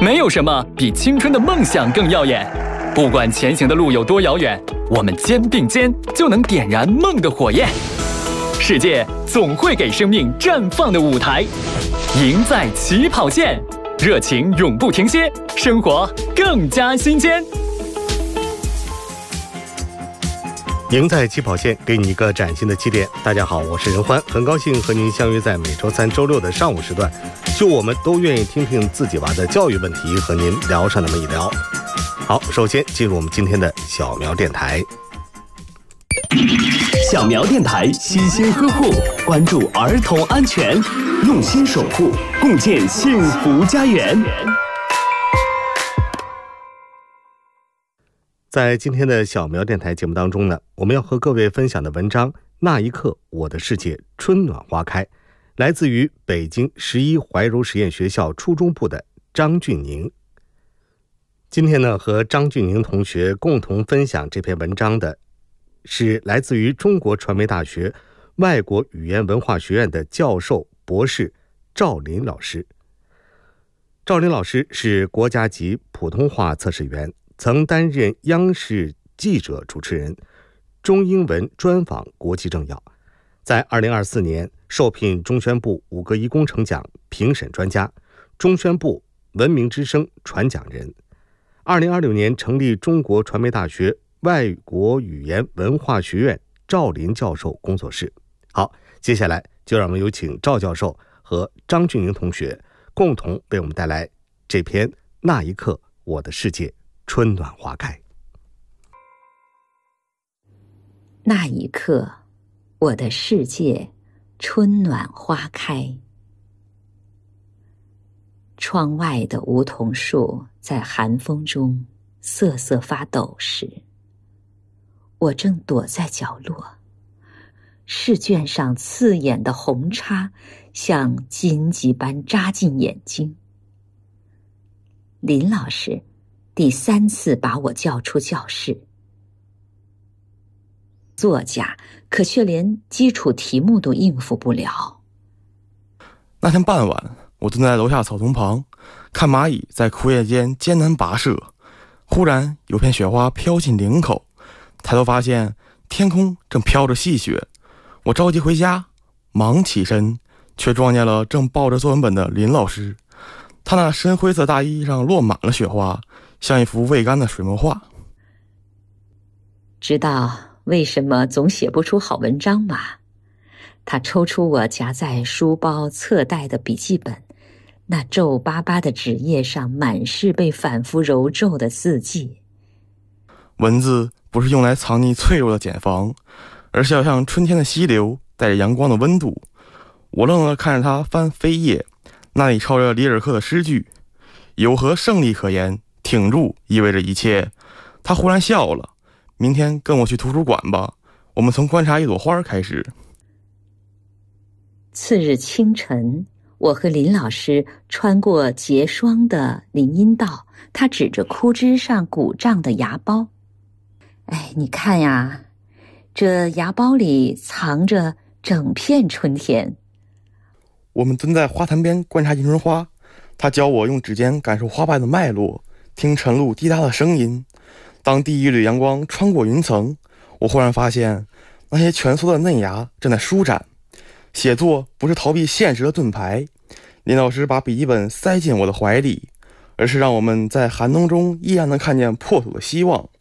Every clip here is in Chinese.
没有什么比青春的梦想更耀眼。不管前行的路有多遥远，我们肩并肩就能点燃梦的火焰。世界总会给生命绽放的舞台，赢在起跑线，热情永不停歇，生活更加新鲜。 赢在起跑线，给你一个崭新的起点。大家好，我是任欢，很高兴和您相约在每周三、周六的上午时段，就我们都愿意听听自己娃的教育问题，和您聊上那么一聊。好，首先进入我们今天的小苗电台。 小苗电台悉心呵护，关注儿童安全，用心守护，共建幸福家园。 在今天的小苗电台节目当中呢，我们要和各位分享的文章《那一刻我的世界春暖花开》，来自于北京11怀柔实验学校初中部的张俊宁。今天呢，和张俊宁同学共同分享这篇文章的是来自于中国传媒大学外国语言文化学院的教授博士赵林老师。赵林老师是国家级普通话测试员，曾担任央视记者主持人，中英文专访国际政要，在2024年受聘中宣部5个1工程奖评审专家，中宣部文明之声传讲人。2026年成立中国传媒大学外国语言文化学院赵林教授工作室。好，接下来就让我们有请赵教授和张俊宁同学共同为我们带来这篇《那一刻我的世界春暖花开》。 那一刻，我的世界春暖花开。窗外的梧桐树在寒风中瑟瑟发抖时，我正躲在角落，试卷上刺眼的红叉像荆棘般扎进眼睛。林老师第3次把我叫出教室。作家可却连基础题目都应付不了。 那天傍晚，我蹲在楼下草丛旁，看蚂蚁在枯叶间艰难跋涉。忽然有片雪花飘进领口，抬头发现天空正飘着细雪。我着急回家，忙起身，却撞见了正抱着作文本的林老师。他那深灰色大衣上落满了雪花，像一幅未干的水墨画。 知道为什么总写不出好文章吗？他抽出我夹在书包侧袋的笔记本，那皱巴巴的纸页上满是被反复揉皱的字迹。 文字不是用来藏匿脆弱的茧房，而是要像春天的溪流，带着阳光的温度。我愣了看着他翻扉页，那里抄着里尔克的诗句：有何胜利可言，挺住意味着一切。他忽然笑了，明天跟我去图书馆吧，我们从观察一朵花开始。 次日清晨，我和林老师穿过结霜的林荫道，他指着枯枝上鼓胀的芽苞。哎，你看呀，这芽苞里藏着整片春天。 我们蹲在花坛边观察迎春花，他教我用指尖感受花瓣的脉络，听晨露滴答的声音。当第一缕阳光穿过云层，我忽然发现那些蜷缩的嫩芽正在舒展。写作不是逃避现实的盾牌，林老师把笔记本塞进我的怀里，而是让我们在寒冬中依然能看见破土的希望。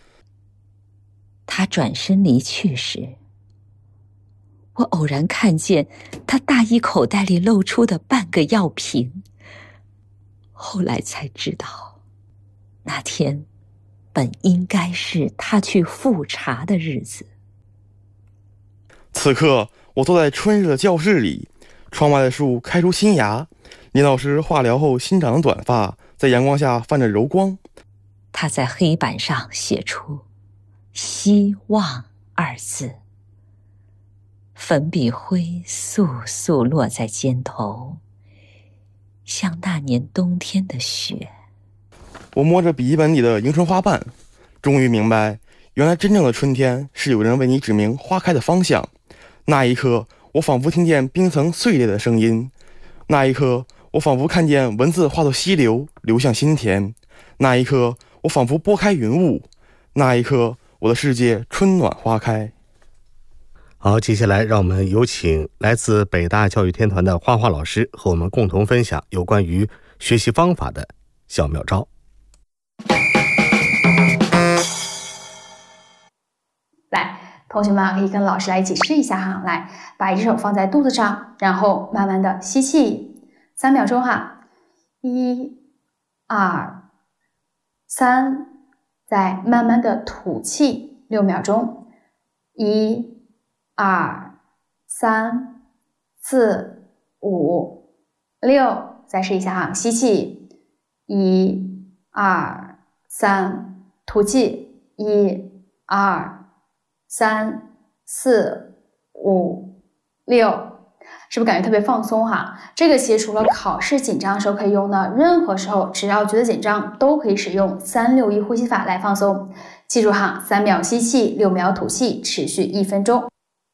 他转身离去时，我偶然看见他大衣口袋里露出的半个药瓶，后来才知道，那天本应该是他去复查的日子。 此刻我坐在春日的教室里，窗外的树开出新芽，林老师化疗后新长的短发在阳光下泛着柔光。 他在黑板上写出希望2字，粉笔灰簌簌落在肩头，像那年冬天的雪。 我摸着笔记本里的迎春花瓣，终于明白，原来真正的春天是有人为你指明花开的方向。那一刻，我仿佛听见冰层碎裂的声音。那一刻， 我仿佛看见文字化作溪流，流向心田。那一刻，我仿佛拨开云雾。那一刻，我的世界春暖花开。 好，接下来让我们有请来自北大教育天团的花花老师和我们共同分享有关于学习方法的小妙招。 来，同学们可以跟老师来一起试一下哈。来，把一只手放在肚子上，然后慢慢的吸气3秒钟哈，1、2、3，再慢慢的吐气6秒钟，1、2、3、4、5、6，再试一下哈，吸气1、2、3，吐气1、2、3、4、5、6，是不是感觉特别放松哈？这个其实除了考试紧张的时候可以用呢，任何时候只要觉得紧张都可以使用361呼吸法来放松。记住哈，3秒吸气，6秒吐气，持续1分钟。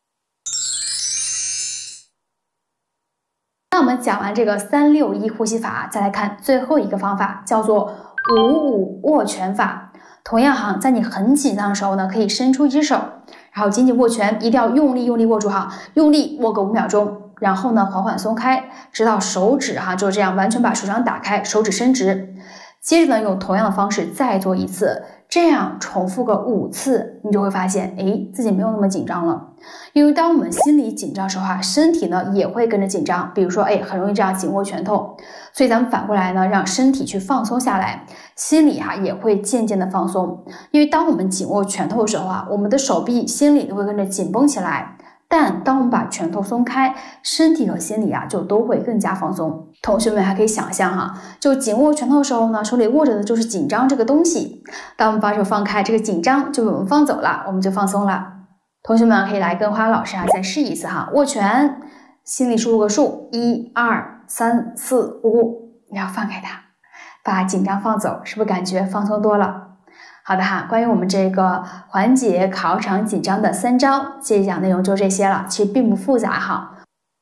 那我们讲完这个361呼吸法，再来看最后一个方法，叫做5-5握拳法。同样哈，在你很紧张的时候呢，可以伸出一只手，然后紧紧握拳，一定要用力握住哈，用力握个5秒钟，然后呢缓缓松开，直到手指哈就这样完全把手掌打开，手指伸直。接着呢，用同样的方式再做一次，这样重复个5次，你就会发现，自己没有那么紧张了。因为当我们心里紧张的时候哈，身体呢也会跟着紧张，比如说很容易这样紧握拳头，所以咱们反过来呢，让身体去放松下来，心里哈也会渐渐的放松。因为当我们紧握拳头的时候啊，我们的手臂、心里都会跟着紧绷起来。但当我们把拳头松开，身体和心理就都会更加放松。同学们还可以想象哈，就紧握拳头的时候呢，手里握着的就是紧张这个东西。当我们把手放开，这个紧张就被我们放走了，我们就放松了。同学们可以来跟花老师再试一次哈，握拳，心里输入个数1、2、3、4、5，然后放开它，把紧张放走，是不是感觉放松多了？好的哈，关于我们这个缓解考场紧张的3招，这一讲内容就这些了，其实并不复杂哈。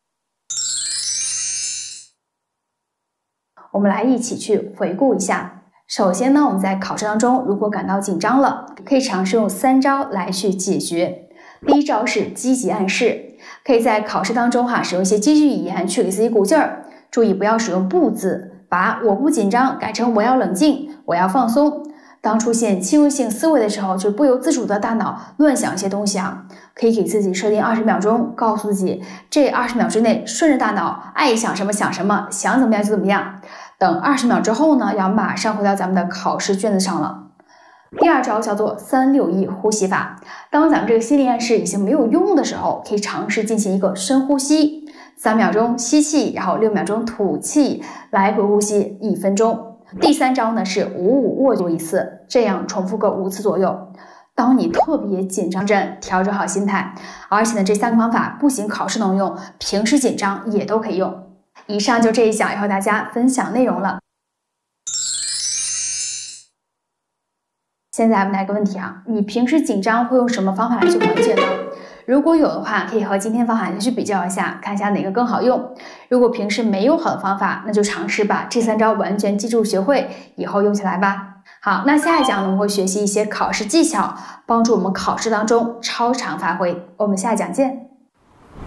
我们来一起去回顾一下。首先呢，我们在考试当中如果感到紧张了，可以尝试用3招来去解决。第一招是积极暗示，可以在考试当中使用一些积极语言去给自己鼓劲儿，注意不要使用不字，把我不紧张改成我要冷静，我要放松。当出现侵入性思维的时候，就不由自主的大脑乱想一些东西可以给自己设定20秒钟，告诉自己这20秒之内顺着大脑爱想什么想什么，想怎么样就怎么样。等20秒之后呢，要马上回到咱们的考试卷子上了。第二招叫做361呼吸法。当咱们这个心理暗示已经没有用的时候，可以尝试进行一个深呼吸，3秒钟吸气，然后6秒钟吐气，来回呼吸1分钟。第3招呢是5-5握住1次，这样重复个5次左右。当你特别紧张阵，调整好心态。而且呢，这3个方法不仅考试能用，平时紧张也都可以用。以上就这一讲要和大家分享内容了。现在我们来个问题你平时紧张会用什么方法来去缓解呢？如果有的话，可以和今天方法去比较一下，看一下哪个更好用。如果平时没有好的方法，那就尝试把这3招完全记住学会，以后用起来吧。好，那下一讲呢，我们会学习一些考试技巧，帮助我们考试当中超常发挥。我们下一讲见。